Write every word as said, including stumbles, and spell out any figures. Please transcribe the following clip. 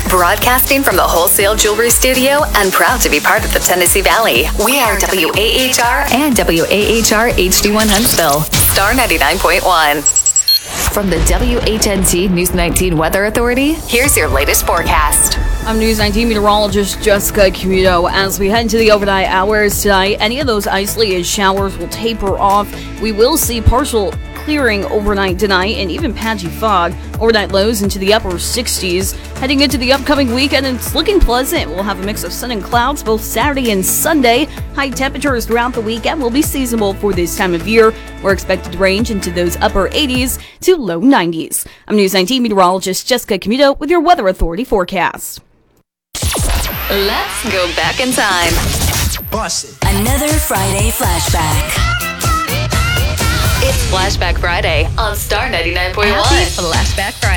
Broadcasting from the Wholesale Jewelry Studio and proud to be part of the Tennessee Valley. We are W A H R and W A H R H D one Huntsville. Star ninety-nine point one. From the W H N T News nineteen Weather Authority, here's your latest forecast. I'm News nineteen meteorologist Jessica Camuto. As we head into the overnight hours tonight, any of those isolated showers will taper off. We will see partial clearing overnight tonight and even patchy fog. Overnight lows into the upper sixties. Heading into the upcoming weekend, it's looking pleasant. We'll have a mix of sun and clouds both Saturday and Sunday. High temperatures throughout the weekend will be seasonable for this time of year. We're expected to range into those upper eighties to low nineties. I'm News nineteen meteorologist Jessica Camuto with your Weather Authority forecast. Let's go back in time. Bust it. Another Friday flashback. It's Flashback Friday on Star ninety-nine point one. Happy Flashback Friday.